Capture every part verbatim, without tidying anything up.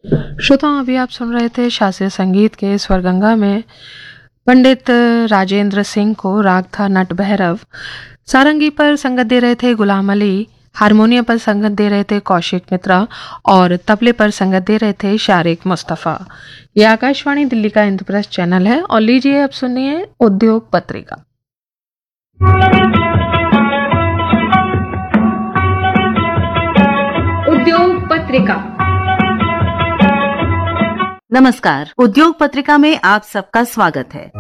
श्रोताओं, अभी आप सुन रहे थे शास्त्रीय संगीत के स्वर गंगा में पंडित राजेंद्र सिंह को राग था नट भैरव। सारंगी पर संगत दे रहे थे गुलाम अली, हारमोनियम पर संगत दे रहे थे कौशिक मित्रा और तबले पर संगत दे रहे थे शारिक मुस्तफ़ा। ये आकाशवाणी दिल्ली का इंद्रप्रस्थ चैनल है और लीजिए अब सुनिए उद्योग पत्रिका। उद्योग पत्रिका। नमस्कार, उद्योग पत्रिका में आप सबका स्वागत है।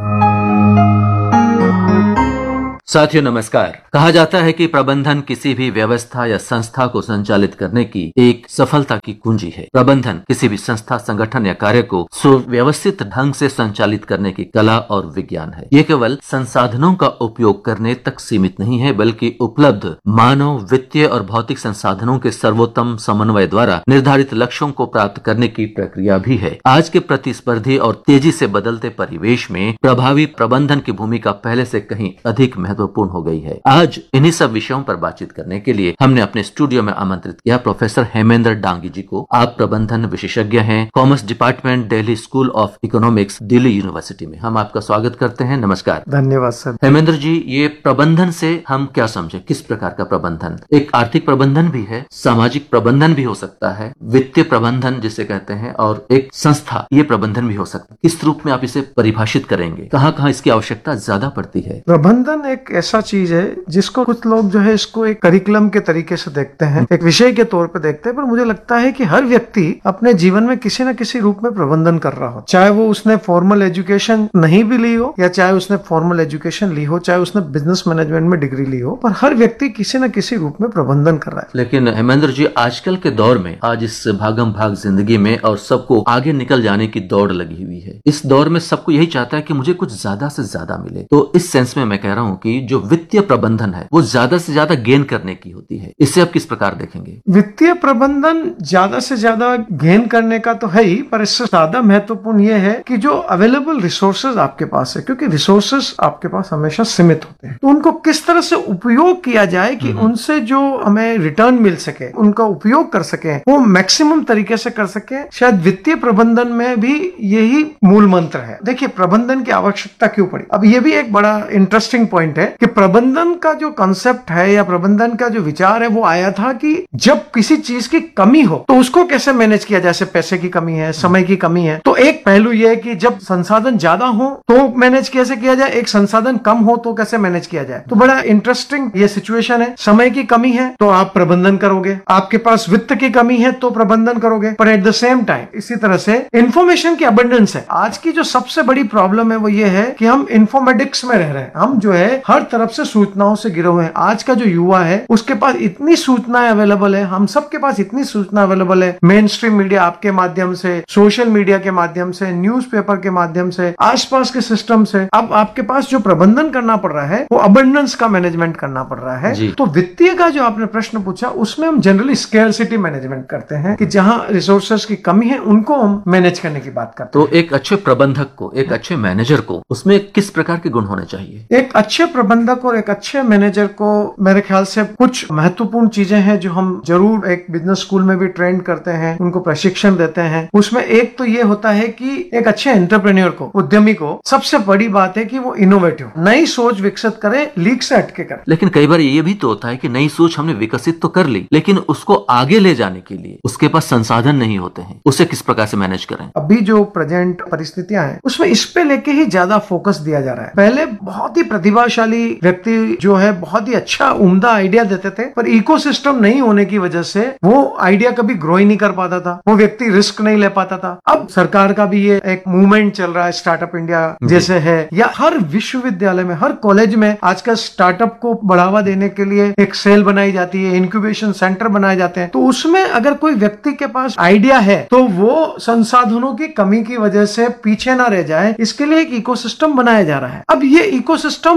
साथियों नमस्कार। कहा जाता है कि प्रबंधन किसी भी व्यवस्था या संस्था को संचालित करने की एक सफलता की कुंजी है। प्रबंधन किसी भी संस्था, संगठन या कार्य को सुव्यवस्थित ढंग से संचालित करने की कला और विज्ञान है। ये केवल संसाधनों का उपयोग करने तक सीमित नहीं है, बल्कि उपलब्ध मानव, वित्तीय और भौतिक संसाधनों के सर्वोत्तम समन्वय द्वारा निर्धारित लक्ष्यों को प्राप्त करने की प्रक्रिया भी है। आज के प्रतिस्पर्धी और तेजी से बदलते परिवेश में प्रभावी प्रबंधन की भूमिका पहले से कहीं अधिक महत्वपूर्ण हो गई है। आज इन्हीं सब विषयों पर बातचीत करने के लिए हमने अपने स्टूडियो में आमंत्रित किया प्रोफेसर हेमेंद्र डांगी जी को। आप प्रबंधन विशेषज्ञ हैं, commerce department, Delhi school of economics, Delhi university में। हम आपका स्वागत करते हैं। नमस्कार। धन्यवाद सर। हेमेंद्र जी, ये प्रबंधन से हम क्या समझे? किस प्रकार का प्रबंधन? एक आर्थिक प्रबंधन भी है, सामाजिक प्रबंधन भी हो सकता है, वित्तीय प्रबंधन जिसे कहते हैं, और एक संस्था ये प्रबंधन भी हो सकता है। किस रूप में आप इसे परिभाषित करेंगे? कहाँ कहाँ इसकी आवश्यकता ज्यादा पड़ती है? प्रबंधन एक ऐसा चीज है जिसको कुछ लोग जो है इसको एक करिकुलम के तरीके से देखते हैं, एक विषय के तौर पे देखते हैं, पर मुझे लगता है कि हर व्यक्ति अपने जीवन में किसी न किसी रूप में प्रबंधन कर रहा हो। चाहे वो उसने फॉर्मल एजुकेशन नहीं भी ली हो या चाहे उसने फॉर्मल एजुकेशन ली हो, चाहे उसने बिजनेस मैनेजमेंट में डिग्री ली हो, पर हर व्यक्ति किसी न किसी रूप में प्रबंधन कर रहा है। लेकिन हेमेंद्र जी, आजकल के दौर में, आज इस भागम भाग जिंदगी में और सबको आगे निकल जाने की दौड़ लगी हुई है। इस दौर में सबको यही चाहता है कि मुझे कुछ ज्यादा से ज्यादा मिले। तो इस सेंस में मैं कह रहा हूँ कि जो वित्तीय प्रबंधन है वो ज्यादा से ज्यादा गेन करने की होती है। इससे आप किस प्रकार देखेंगे? वित्तीय प्रबंधन ज्यादा से ज्यादा गेन करने का तो है ही, पर इससे ज्यादा महत्वपूर्ण ये है कि जो अवेलेबल रिसोर्सेज आपके पास है, क्योंकि रिसोर्सेज आपके पास हमेशा सीमित होते हैं, तो उनको किस तरह से उपयोग किया जाए कि उनसे जो हमें रिटर्न मिल सके, उनका उपयोग कर सके, वो मैक्सिमम तरीके से कर सके। शायद वित्तीय प्रबंधन में भी यही मूल मंत्र है। देखिए, प्रबंधन की आवश्यकता क्यों पड़ी? अब ये भी एक बड़ा इंटरेस्टिंग पॉइंट है कि प्रबंधन का जो कंसेप्ट है या प्रबंधन का जो विचार है वो आया था कि जब किसी चीज की कमी हो तो उसको कैसे मैनेज किया, जैसे पैसे की कमी है, समय की कमी है, तो एक पहलू ये है कि जब संसाधन ज्यादा हो तो मैनेज कैसे किया जाए, एक संसाधन कम हो तो कैसे मैनेज किया जाए। तो बड़ा इंटरेस्टिंग ये सिचुएशन है। समय की कमी है तो आप प्रबंधन करोगे, आपके पास वित्त की कमी है तो प्रबंधन करोगे, पर एट द सेम टाइम इसी तरह से इंफॉर्मेशन की अबंडेंस है। आज की जो सबसे बड़ी प्रॉब्लम है वो ये है कि हम इंफॉर्मेटिक्स में रह रहे हैं। हम जो है हर तरफ से सूचनाओं से गिरे हुए हैं। आज का जो युवा है उसके पास इतनी सूचनाएं अवेलेबल है, हम सबके पास इतनी सूचना अवेलेबल है, मेन स्ट्रीम मीडिया आपके माध्यम से, सोशल मीडिया के माध्यम से, न्यूज़पेपर के माध्यम से, आसपास के सिस्टम से। अब आपके पास जो प्रबंधन करना पड़ रहा है वो अबंडेंस का मैनेजमेंट करना पड़ रहा है। तो वित्तीय का जो आपने प्रश्न पूछा उसमें हम जनरली स्केर्सिटी मैनेजमेंट करते हैं कि जहां रिसोर्सेज की कमी है उनको हम मैनेज करने की बात करते हैं। तो एक अच्छे प्रबंधक को, एक अच्छे मैनेजर को उसमें किस प्रकार के गुण होने चाहिए? एक अच्छे प्रबंधक और एक अच्छे मैनेजर को मेरे ख्याल से कुछ महत्वपूर्ण चीजें हैं जो हम जरूर एक बिजनेस स्कूल में भी ट्रेन करते हैं, उनको प्रशिक्षण देते हैं। उसमें एक तो ये होता है कि एक अच्छे एंटरप्रेन्योर को, उद्यमी को, सबसे बड़ी बात है कि वो इनोवेटिव, नई सोच विकसित करे, लीक से हटके करे। लेकिन कई बार ये भी तो होता है कि नई सोच हमने विकसित तो कर ली, लेकिन उसको आगे ले जाने के लिए उसके पास संसाधन नहीं होते हैं। उसे किस प्रकार से मैनेज करें? अभी जो प्रेजेंट परिस्थितियां हैं उसमें इस पे लेके ही ज्यादा फोकस दिया जा रहा है। पहले बहुत ही प्रतिभाशाली व्यक्ति जो है बहुत ही अच्छा उम्दा आइडिया देते थे, पर इकोसिस्टम नहीं होने की वजह से वो आइडिया कभी ग्रो ही नहीं कर पाता था, वो व्यक्ति रिस्क नहीं ले पाता था। अब सरकार का भी ये एक मूवमेंट चल रहा है, स्टार्टअप इंडिया जैसे है, या हर विश्वविद्यालय में, हर कॉलेज में आजकल स्टार्टअप को बढ़ावा देने के लिए एक सेल बनाई जाती है, इंक्यूबेशन सेंटर बनाए जाते हैं। तो उसमें अगर कोई व्यक्ति के पास आइडिया है तो वो संसाधनों की कमी की वजह से पीछे ना रह जाए, इसके लिए एक इकोसिस्टम बनाया जा रहा है। अब ये इकोसिस्टम रातों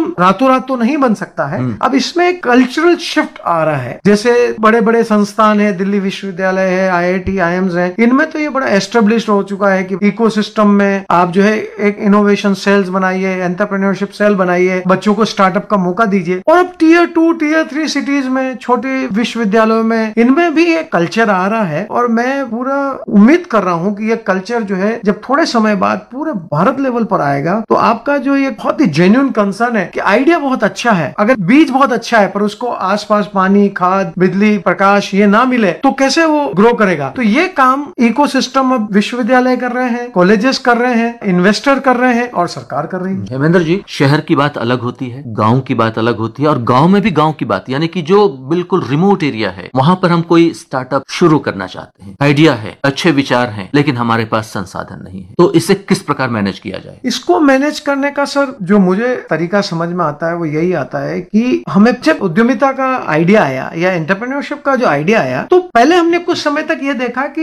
रातों रात तो नहीं बन सकता है। अब इसमें एक कल्चरल शिफ्ट आ रहा है। जैसे बड़े बड़े संस्थान है, दिल्ली विश्वविद्यालय है, आई आई टी, आई एम्स है, इनमें तो ये बड़ा एस्टेब्लिश्ड हो चुका है कि इकोसिस्टम में आप जो है एक इनोवेशन सेल्स बनाइए, एंटरप्रेन्योरशिप सेल बनाइए, बच्चों को स्टार्टअप का मौका दीजिए। और अब tier two tier three cities में, छोटे विश्वविद्यालयों में, इनमें भी एक कल्चर आ रहा है। और मैं पूरा उम्मीद कर रहा हूं कि ये कल्चर जो है जब थोड़े समय बाद पूरे भारत लेवल पर आएगा तो आपका जो ये बहुत ही जेन्युइन कंसर्न है कि आइडिया बहुत अच्छा है, अगर बीज बहुत अच्छा है पर उसको आसपास पानी, खाद, बिजली, प्रकाश ये ना मिले तो कैसे वो ग्रो करेगा। तो ये काम इकोसिस्टम अब विश्वविद्यालय कर रहे हैं, कॉलेजेस कर रहे हैं, इन्वेस्टर कर रहे हैं और सरकार कर रही है। हेमेंद्र जी, शहर की बात अलग होती है, गांव की बात अलग होती है, और गांव में भी गांव की बात, यानी कि जो बिल्कुल रिमोट एरिया है, वहां पर हम कोई स्टार्टअप शुरू करना चाहते हैं, आइडिया है, अच्छे विचार हैं, लेकिन हमारे पास संसाधन नहीं है, तो इसे किस प्रकार मैनेज किया जाए? इसको मैनेज करने का सर जो मुझे तरीका समझ में आता है वो यही आता है कि हमें जब उद्यमिता का आइडिया आया या एंटरप्रेन्योरशिप का जो आइडिया आया तो पहले हमने कुछ समय तक ये देखा कि